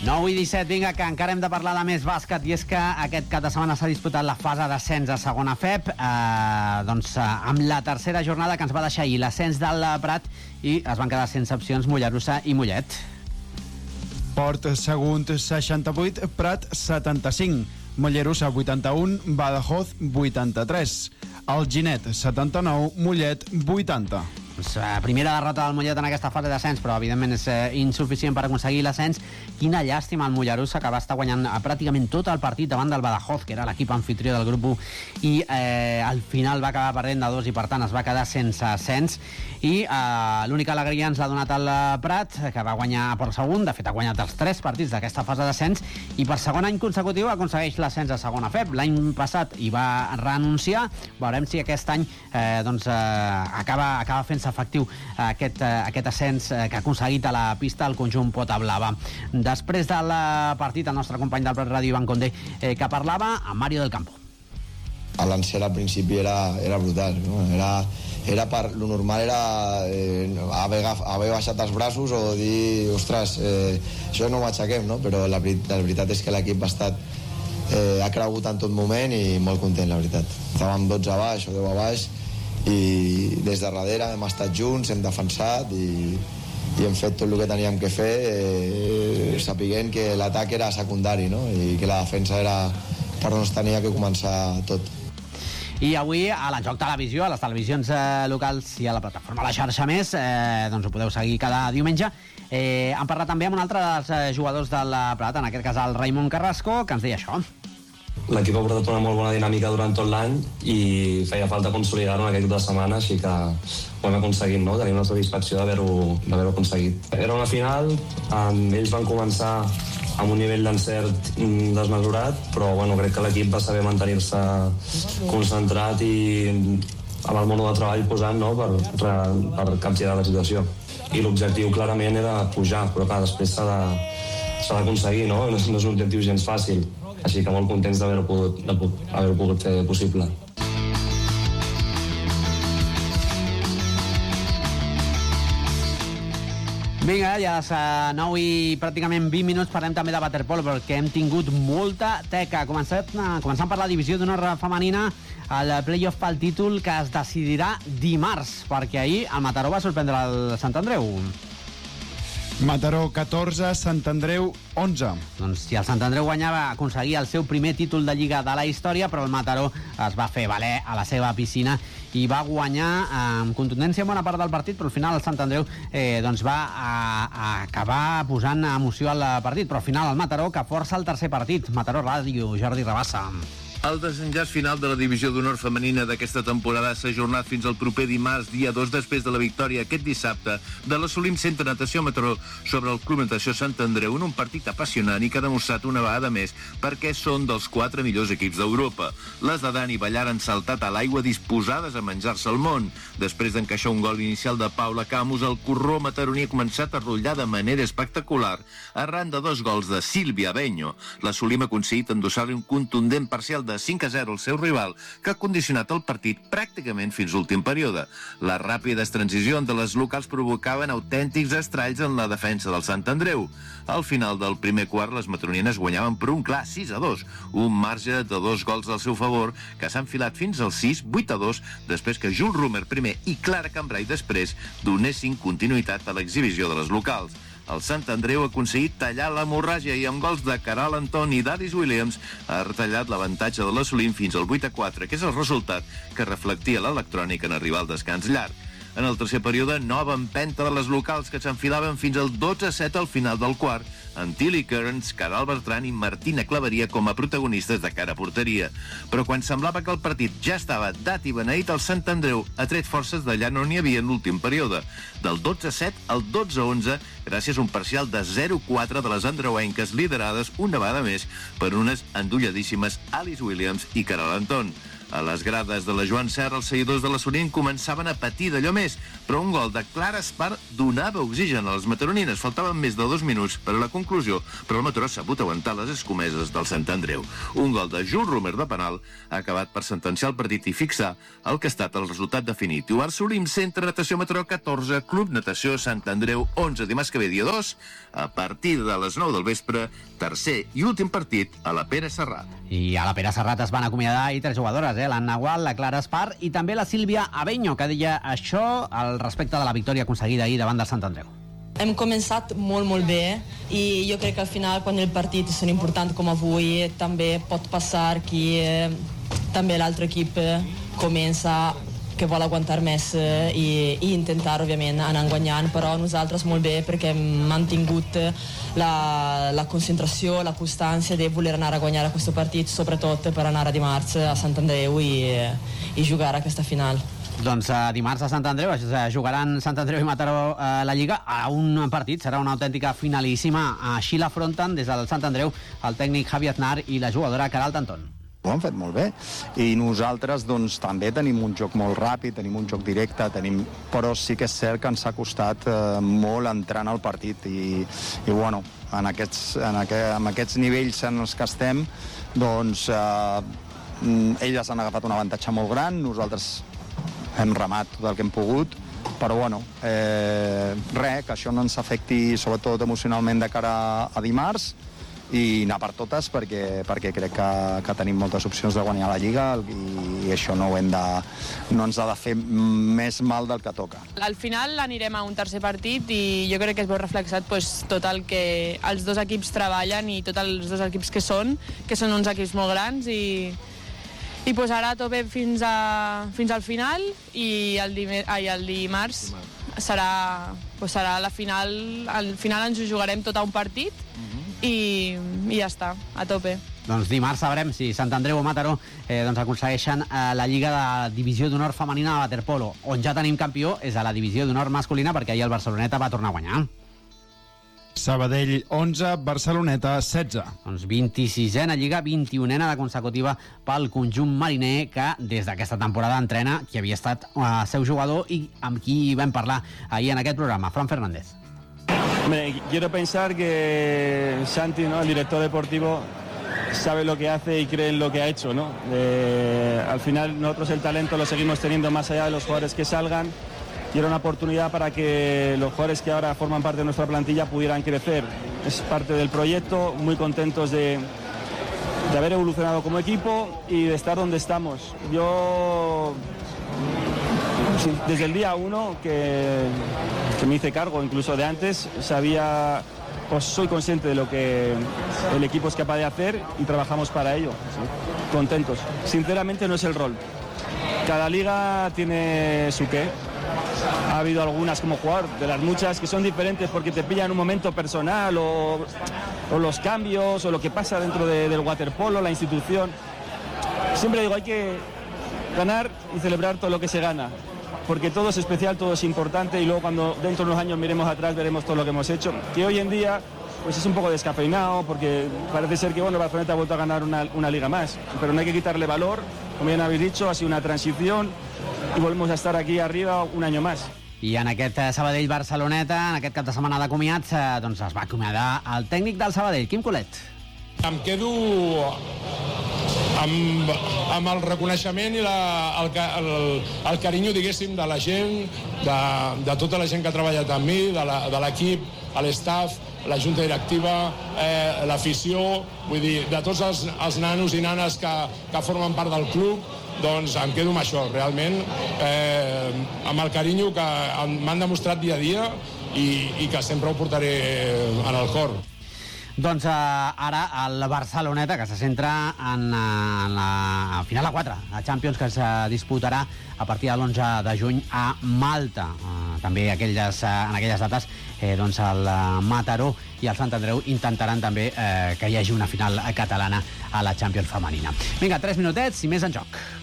9:17, vinga, que encara hem de parlar de més bàsquet, i és que aquest cap de setmana s'ha disputat la fase d'ascens a segona FEP, amb la tercera jornada que ens va deixar ahir l'ascens del Prat, i es van quedar sense opcions Mollerussa i Mollet. Port Sagunt 68, Prat 75, Mollerussa 81, Badajoz 83, Alginet 79, Mollet 80. Primera derrota del Mollet en aquesta fase d'ascens, però evidentment és insuficient per aconseguir l'ascens. Quina llàstima el Mollerussa, que va estar guanyant pràcticament tot el partit davant del Badajoz, que era l'equip anfitrió del grup 1, i al final va acabar perdent de 2 i per tant es va quedar sense ascens. I l'única alegria ens l'ha donat el Prat, que va guanyar per segon. De fet, ha guanyat els 3 partits d'aquesta fase d'ascens i per segon any consecutiu aconsegueix l'ascens a segona FEP. L'any passat hi va renunciar. Veurem si aquest any acaba fent efectiu aquest ascens que ha aconseguit a la pista el conjunt Potablava. Després del partit, el nostre company del Prat Ràdio, Ivan Condé, que parlava amb Mario del Campo. L'encert al principi era brutal, no? Era lo normal era haver baixat els braços o dir, ostres, això no ho aixequem, no? Però la veritat és que l'equip ha cregut en tot moment i molt content, la veritat. Estàvem 12 a baix o 10 a baix i des de darrere hem estat junts, hem defensat i hem fet tot el que teníem que fer, sapiguent que l'atac era secundari, no? I que la defensa era per on es tenia que començar tot. I avui a l'Enjoc Televisió, a les televisions locals i a la plataforma La Xarxa Més, doncs ho podeu seguir cada diumenge. Han parlat també amb un altre dels jugadors del Prat, en aquest cas el Raimon Carrasco, que ens deia això. L'equip ha portat una molt bona dinàmica durant tot l'any i feia falta consolidar-ho en aquest cap de setmana, així que ho hem aconseguit, no? Tenim una satisfacció d'haver-ho aconseguit. Era una final, ells van començar amb un nivell d'encert desmesurat, però bueno, crec que l'equip va saber mantenir-se concentrat i amb el mono de treball posant, no? per capgirar la situació. I l'objectiu clarament era pujar, però clar, després s'ha d'aconseguir, no? No és un objectiu gens fàcil. Així que molt contents d'haver-ho pogut fer possible. Vinga, ja a 9 i pràcticament 20 minuts parlem també de waterpolo, perquè hem tingut molta teca. Començant per la divisió d'honor femenina, el play-off pel títol que es decidirà dimarts, perquè ahir el Mataró va sorprendre el Sant Andreu. Mataró 14, Sant Andreu 11. Doncs si el Sant Andreu guanyava, aconseguia el seu primer títol de Lliga de la història, però el Mataró es va fer valer a la seva piscina i va guanyar amb contundència en bona part del partit, però al final el Sant Andreu va acabar posant emoció al partit, però al final el Mataró que força el tercer partit. Mataró Ràdio, Jordi Rabassa. El desenllaç final de la divisió d'honor femenina d'aquesta temporada s'ha ajornat fins al proper dimarts, dia 2, després de la victòria aquest dissabte de l'Assolim Centre Natació Mataró sobre el Club Natació Sant Andreu, en un partit apassionant i que ha demostrat una vegada més perquè són dels 4 millors equips d'Europa. Les de Dani Ballar han saltat a l'aigua disposades a menjar-se el món. Després d'encaixar un gol inicial de Paula Camus, el corró mataroní ha començat a rotllar de manera espectacular arran de 2 gols de Sílvia Beño. L'Assolim ha aconseguit endossar-li un contundent parcial de 5-0 al seu rival, que ha condicionat el partit pràcticament fins l'últim període. Les ràpides transicions de les locals provocaven autèntics estralls en la defensa del Sant Andreu. Al final del primer quart, les mataronines guanyaven per un clar 6-2, un marge de 2 gols al seu favor, que s'ha enfilat fins al 6-8-2, després que Jules Rumer primer i Clara Cambrai després donessin continuïtat a l'exhibició de les locals. El Sant Andreu ha aconseguit tallar l'hemorràgia i amb gols de Caral Anton i d'Alice Williams ha retallat l'avantatge de l'Assolim fins al 8-4, que és el resultat que reflectia l'electrònic en arribar al descans llarg. En el tercer període, nova empenta de les locals que s'enfilaven fins al 12-7 al final del quart, amb Tilly Kearns, Caral Bertran i Martina Claveria com a protagonistes de cara a porteria. Però quan semblava que el partit ja estava dat i beneït, el Sant Andreu ha tret forces d'allà on n'hi havia en l'últim període, del 12-7 al 12-11, gràcies a un parcial de 0-4 de les andreuenques liderades una vegada més per unes endolladíssimes Alice Williams i Caral Anton. A les grades de la Joan Serra, els seguidors de la Sorint començaven a patir d'allò més, però un gol de Clara Espar donava oxigen a les mataronines. Faltaven més de 2 minuts per a la conclusió, però el Mataró ha sabut aguantar les escomeses del Sant Andreu. Un gol de Jules Romer de penal ha acabat per sentenciar el partit i fixar el que ha estat el resultat definitiu. Barçolim, Centre Natació Mataró 14, Club Natació Sant Andreu 11, dimarts que ve dia 2, a partir de les 9 del vespre, tercer i últim partit a la Pere Serrat. I a la Pere Serrat es van acomiadar ahir 3 jugadores, l'Anna Gual, la Clara Espar i també la Sílvia Abeño, que deia això al respecte de la victòria aconseguida ahir davant del Sant Andreu. Hem començat molt bé i jo crec que al final quan el partit és important com avui també pot passar que també l'altre equip comença que vol aguantar més i intentar, òbviament, anar guanyant, però nosaltres molt bé perquè hem mantingut la concentració, la constància de voler anar a guanyar aquest partit, sobretot per anar a dimarts a Sant Andreu i jugar aquesta final. Doncs dimarts a Sant Andreu jugaran Sant Andreu i Mataró la Lliga a un partit, serà una autèntica finalíssima. Així l'afronten des del Sant Andreu el tècnic Javi Aznar i la jugadora Queralt Antón. Ho han fet molt bé i nosaltres doncs, també tenim un joc molt ràpid, tenim un joc directe, però sí que és cert que ens ha costat molt entrar en el partit i bueno, amb aquests nivells en els que estem doncs elles han agafat un avantatge molt gran, nosaltres hem remat tot el que hem pogut, però bueno, que això no ens afecti sobretot emocionalment de cara a dimarts i anar per totes perquè crec que tenim moltes opcions de guanyar la Lliga i això no ens ha de fer més mal del que toca. Al final anirem a un tercer partit i jo crec que es veu reflexat tot el que els dos equips treballen i tots els dos equips que són uns equips molt grans i ara a tope fins al final i el dimarts serà la final. Al final ens ho jugarem tot a un partit i ja està, a tope. Doncs dimarts sabrem si Sant Andreu o Mataró aconsegueixen la Lliga de Divisió d'Honor Femenina de waterpolo. On ja tenim campió és a la Divisió d'Honor Masculina perquè ahir el Barceloneta va tornar a guanyar. Sabadell 11, Barceloneta 16. Doncs 26a Lliga, 21a de consecutiva pel conjunt mariner que des d'aquesta temporada entrena qui havia estat seu jugador i amb qui vam parlar ahir en aquest programa, Fran Fernández. Hombre, quiero pensar que Santi, ¿no?, el director deportivo, sabe lo que hace y cree en lo que ha hecho, ¿no? Al final nosotros el talento lo seguimos teniendo más allá de los jugadores que salgan y era una oportunidad para que los jugadores que ahora forman parte de nuestra plantilla pudieran crecer. Es parte del proyecto, muy contentos de haber evolucionado como equipo y de estar donde estamos. Yo desde el día 1 que me hice cargo, incluso de antes, soy consciente de lo que el equipo es capaz de hacer y trabajamos para ello. ¿Sí? Contentos. Sinceramente no es el rol. Cada liga tiene su qué. Ha habido algunas como jugador, de las muchas, que son diferentes porque te pillan un momento personal o los cambios o lo que pasa dentro del waterpolo, la institución. Siempre digo, hay que ganar y celebrar todo lo que se gana, porque todo es especial, todo es importante y luego cuando dentro de unos años miremos atrás veremos todo lo que hemos hecho, que hoy en día pues es un poco descafeinado porque parece ser que Barcelona ha vuelto a ganar una liga más, pero no hay que quitarle valor, como bien habéis dicho, ha sido una transición i volvemos a estar aquí arriba un any més. I en aquest Sabadell-Barceloneta, en aquest cap de setmana de comiats, doncs es va acomiadar el tècnic del Sabadell, Quim Colet. Em quedo amb el reconeixement i el carinyo, diguéssim, de la gent, de tota la gent que ha treballat amb mi, de l'equip, l'estaf, la junta directiva, l'afició, vull dir, de tots els nanos i nanes que formen part del club, doncs em quedo amb això, realment, amb el carinyo que m'han demostrat dia a dia i que sempre ho portaré en el cor. Doncs ara el Barceloneta, que se centra en la final a 4, a Champions, que es disputarà a partir de l'11 de juny a Malta. També en aquelles dates doncs el Mataró i el Sant Andreu intentaran també que hi hagi una final catalana a la Champions femenina. Vinga, 3 minutets i més en joc.